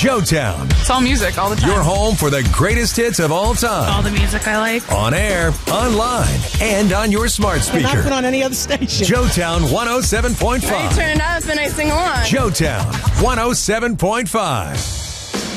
Joetown. It's all music all the time. Your home for the greatest hits of all time. All the music I like. On air, online, and on your smart speaker. Not put on any other station. Joetown 107.5. I turn it up and I sing along. Joetown 107.5.